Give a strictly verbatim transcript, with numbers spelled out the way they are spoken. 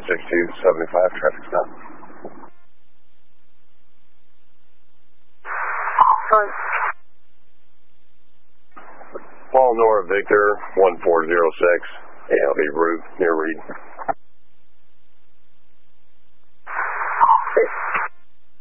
six two seven five, traffic stop. Sorry. Paul Nora Victor, one four zero six, A L V route near Reed.